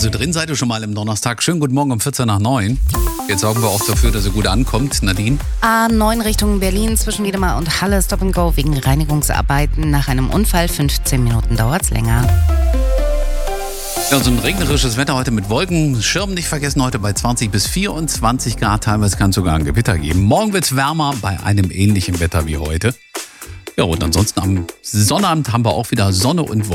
Also drin seid ihr schon mal im Donnerstag. Schönen guten Morgen um 14 nach 9. Jetzt sorgen wir auch dafür, dass ihr gut ankommt. Nadine? A9 Richtung Berlin zwischen Wiedemar und Halle Stop and Go wegen Reinigungsarbeiten. Nach einem Unfall 15 Minuten dauert's länger. Ja, so ein regnerisches Wetter heute mit Wolken. Schirm nicht vergessen, heute bei 20 bis 24 Grad. Teilweise kann es sogar ein Gewitter geben. Morgen wird's wärmer bei einem ähnlichen Wetter wie heute. Ja, und ansonsten am Sonnabend haben wir auch wieder Sonne und Wolken.